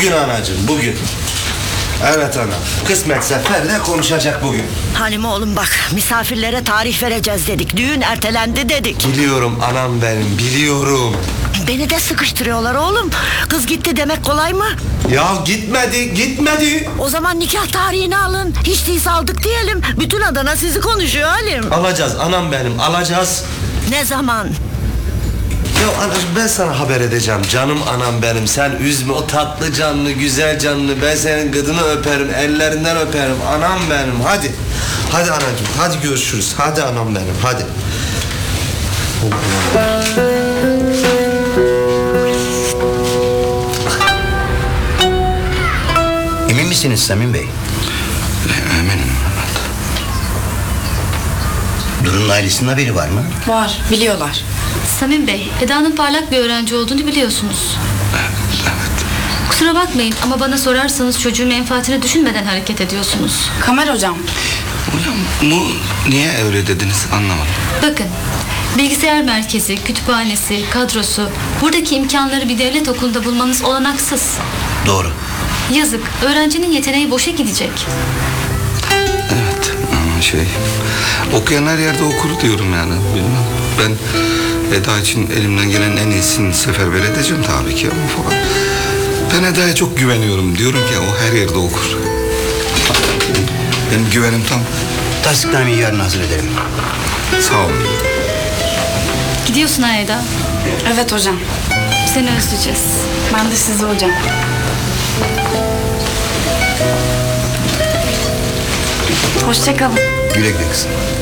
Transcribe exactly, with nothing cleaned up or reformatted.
Bugün anacığım, bugün. Evet ana. Kısmetse Feride konuşacak bugün. Halim oğlum bak, misafirlere tarih vereceğiz dedik. Düğün ertelendi dedik. Biliyorum anam benim, biliyorum. Beni de sıkıştırıyorlar oğlum. Kız gitti demek kolay mı? Ya gitmedi, gitmedi. O zaman nikah tarihini alın. Hiç değilse aldık diyelim. Bütün Adana sizi konuşuyor Halim. Alacağız anam benim, alacağız. Ne zaman? Ya anacığım ben sana haber edeceğim. Canım anam benim, sen üzme o tatlı canlı, güzel canlı. Ben senin gıdını öperim, ellerinden öperim. Anam benim, hadi. Hadi anacığım, hadi görüşürüz. Hadi anam benim, hadi. Emin misiniz Samim Bey? Eminim. Duru'nun ailesinin haberi var mı? Var, biliyorlar. Samim Bey, Eda'nın parlak bir öğrenci olduğunu biliyorsunuz. Evet, evet. Kusura bakmayın ama bana sorarsanız çocuğun menfaatini düşünmeden hareket ediyorsunuz. Kamer hocam. Hocam bu niye öyle dediniz anlamadım. Bakın, bilgisayar merkezi, kütüphanesi, kadrosu, buradaki imkanları bir devlet okulunda bulmanız olanaksız. Doğru. Yazık, öğrencinin yeteneği boşa gidecek. Evet ama şey okuyan her yerde okur diyorum yani bilmem. Ben Eda için elimden gelen en iyisini seferber edeceğim tabii ki ama falan. Ben Eda'ya çok güveniyorum diyorum ki o her yerde okur. Benim güvenim tam. Tasdiknameyi yarın hazır ederim. Sağ olun. Gidiyorsun ha Eda. Evet hocam. Seni özleyeceğiz. Ben de sizi hocam. Hoşça kalın. Güle güle kızım.